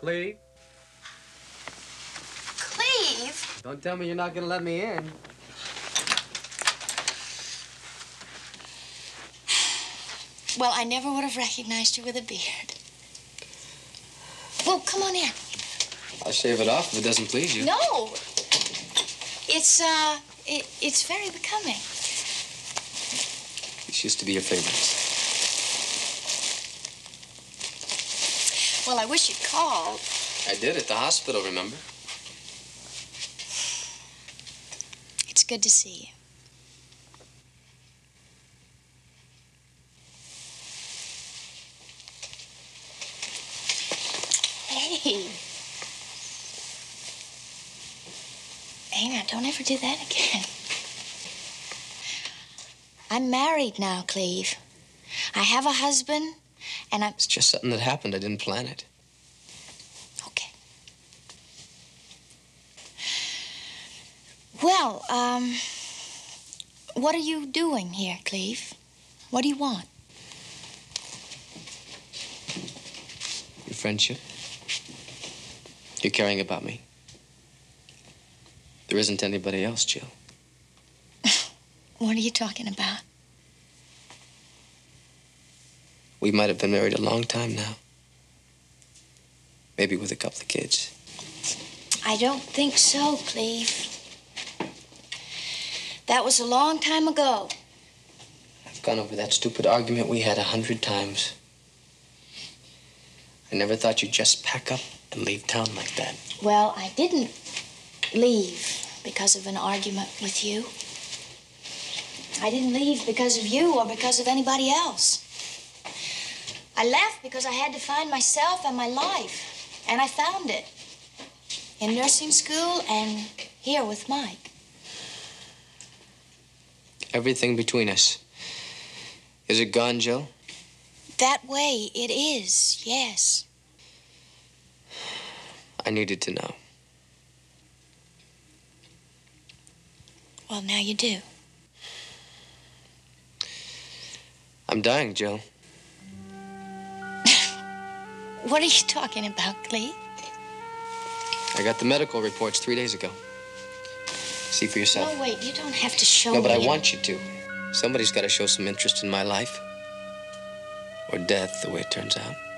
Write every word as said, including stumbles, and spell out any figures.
Cleve? Cleve? Don't tell me you're not gonna let me in. Well, I never would have recognized you with a beard. Well, come on in. I'll shave it off if it doesn't please you. No. It's, uh, it, it's very becoming. This used to be your favorite. Well, I wish you'd called. I did at the hospital, remember? It's good to see you. Hey. Hey, now, don't ever do that again. I'm married now, Cleve. I have a husband, and I'm... It's just something that happened. I didn't plan it. Okay. Well, um... what are you doing here, Cleve? What do you want? Your friendship. You're caring about me. There isn't anybody else, Jill. What are you talking about? We might have been married a long time now. Maybe with a couple of kids. I don't think so, Cleve. That was a long time ago. I've gone over that stupid argument we had a hundred times. I never thought you'd just pack up and leave town like that. Well, I didn't leave because of an argument with you. I didn't leave because of you or because of anybody else. I left because I had to find myself and my life. And I found it. In nursing school and here with Mike. Everything between us. Is it gone, Jill? That way it is, yes. I needed to know. Well, now you do. I'm dying, Jill. What are you talking about, Cleve? I got the medical reports three days ago. See for yourself. No, wait, you don't have to show me. No, but I your... want you to. Somebody's got to show some interest in my life. Or death, the way it turns out.